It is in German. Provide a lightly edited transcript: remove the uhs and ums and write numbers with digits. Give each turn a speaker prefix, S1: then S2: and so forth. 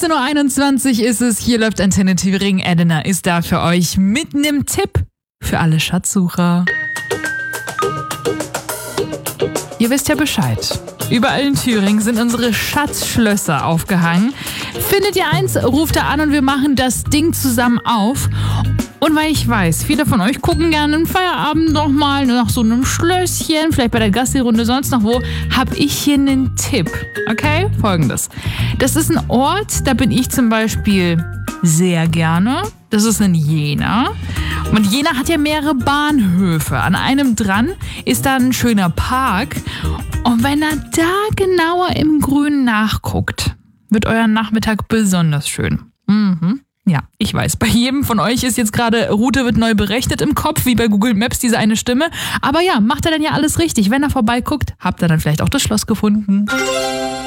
S1: 13.21 Uhr ist es. Hier läuft Antenne Thüringen. Edina ist da für euch mit einem Tipp für alle Schatzsucher. Ihr wisst ja Bescheid. Überall in Thüringen sind unsere Schatzschlösser aufgehangen. Findet ihr eins, ruft da an und wir machen das Ding zusammen auf. Und weil ich weiß, viele von euch gucken gerne im Feierabend nochmal nach so einem Schlösschen, vielleicht bei der Gassi-Runde, sonst noch wo, habe ich hier einen Tipp. Okay? Folgendes. Das ist ein Ort, da bin ich zum Beispiel sehr gerne. Das ist in Jena. Und Jena hat ja mehrere Bahnhöfe. An einem dran ist da ein schöner Park. Und wenn er da genauer im Grün nachguckt, wird euer Nachmittag besonders schön. Ja, ich weiß, bei jedem von euch ist jetzt gerade Route wird neu berechnet im Kopf, wie bei Google Maps, diese eine Stimme. Aber ja, macht er dann ja alles richtig. Wenn er vorbeiguckt, habt ihr dann vielleicht auch das Schloss gefunden.